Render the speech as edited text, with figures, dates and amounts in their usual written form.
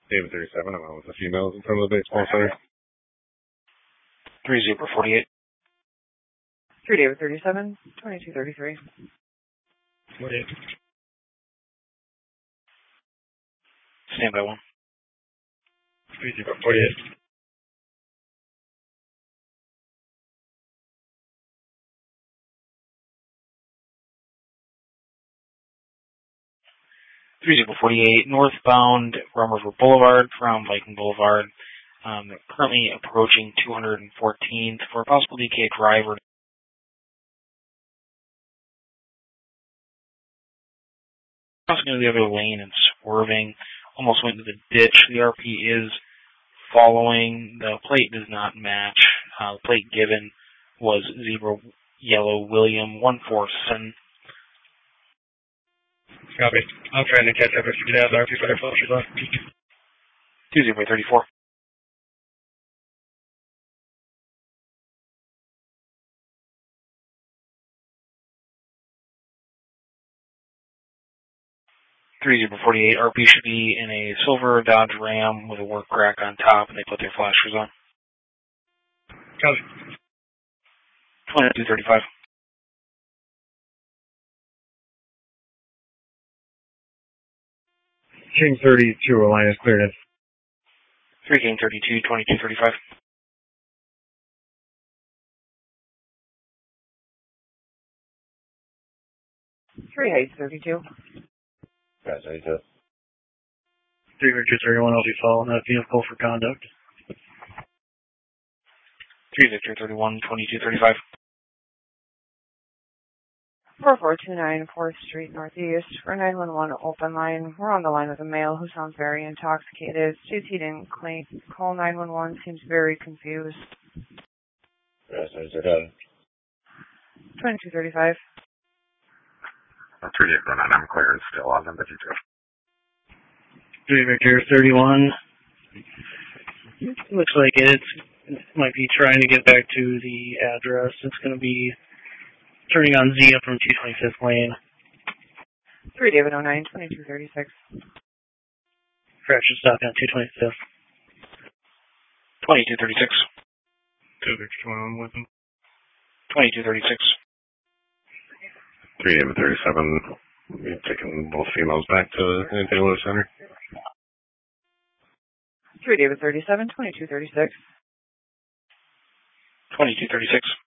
David 37, I'm on with the females in front of the baseball center. 3 Zebra 48. 3 David 37, 2233. 48. Stand by 1. 3 Zebra 48. 3048 northbound Rum River Boulevard from Viking Boulevard. Currently approaching 214th for a possible DK driver. Crossing into the other lane and swerving. Almost went into the ditch. The RP is following. The plate does not match. The plate given was Zebra Yellow William 147. Copy. I'm trying to catch up if you get out of RP for their close your left. 2 Zebra 34. 3 Zebra 48. RP should be in a silver Dodge Ram with a work rack on top, and they put their flashers on. Copy. 2235. King 32, a line is cleared in. 3 King 32, 2235. Three Heights 32. Guys, I just. 3 Richard 31, I'll be following that vehicle for conduct. 3 Victor 31, 2235. 4429 4th Street Northeast for 911 open line. We're on the line with a male who sounds very intoxicated. States he didn't call 911, seems very confused. Guys, I just got it. 2235. 3819, I'm clearing still on them, but you go. 3 Victor 31. Looks like it might be trying to get back to the address. It's going to be turning on Zia from 225th Lane. 3 David 09, 2236. Crash is stopping at 225th. 2236. 2 Victor 21 with him. 2236. 3 David 37, we're taking both females back to the Taylor Center. 3 David 37, 2236. 2236.